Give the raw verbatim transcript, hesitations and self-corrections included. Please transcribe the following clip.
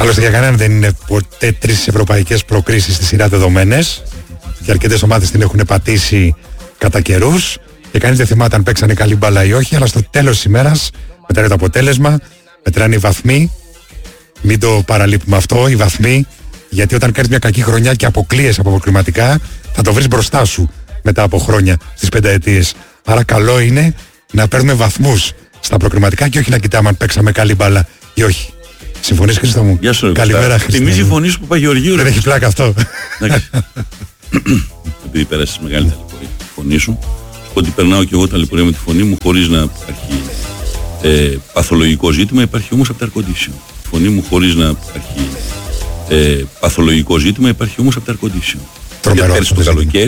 Άλλωστε για κανέναν δεν είναι ποτέ τρεις ευρωπαϊκές προκρίσεις στη σειρά δεδομένες. Και αρκετές ομάδες την έχουν πατήσει κατά καιρούς. Και κανείς δεν θυμάται αν παίξανε καλή μπάλα ή όχι. Αλλά στο τέλος της ημέρας μετράει το αποτέλεσμα, μετράνε οι βαθμοί. Μην το παραλείπουμε αυτό, οι βαθμοί. Γιατί όταν κάνεις μια κακή χρονιά και αποκλείεσαι από προκριματικά, θα το βρεις μπροστά σου μετά από χρόνια στις πενταετίες. Άρα καλό είναι να παίρνουμε βαθμούς στα προκριματικά και όχι να κοιτάμε αν παίξαμε καλή μπάλα ή όχι. Συμφωνείς, Χρήστο μου? Γεια σου, καλημέρα, Χρήστο. Θυμίζει η φωνή σου που πάει Γεωργίου. Δεν έχει πλάκα αυτό. Επειδή πέρασες μεγάλη ταλαιπωρία με τη φωνή σου, ότι περνάω και εγώ ταλαιπωρία με τη φωνή μου χωρίς να υπάρχει ε, παθολογικό ζήτημα, υπάρχει όμως από τα air condition. Η φωνή μου χωρίς να υπάρχει ε, παθολογικό ζήτημα, υπάρχει όμως από τα air condition. Τρομερό. Πέρσι το καλοκαίρι